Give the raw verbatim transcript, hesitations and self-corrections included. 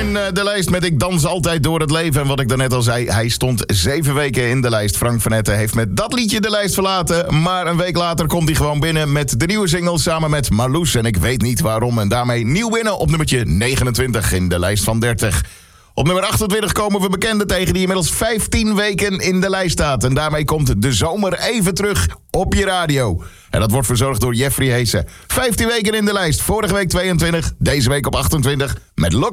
in uh, de lijst met Ik dans altijd door het leven. En wat ik daarnet al zei, hij stond zeven weken in de lijst. Frank van Etten heeft met dat liedje de lijst verlaten. Maar een week later komt hij gewoon binnen met de nieuwe single samen met Marloes. En ik weet niet waarom. En daarmee nieuw binnen op nummertje negenentwintig in de lijst van dertig. Op nummer achtentwintig komen we bekenden tegen die inmiddels vijftien weken in de lijst staat. En daarmee komt de zomer even terug op je radio. En dat wordt verzorgd door Jeffrey Heesen. vijftien weken in de lijst. Vorige week tweeëntwintig, deze week op achtentwintig met Lok.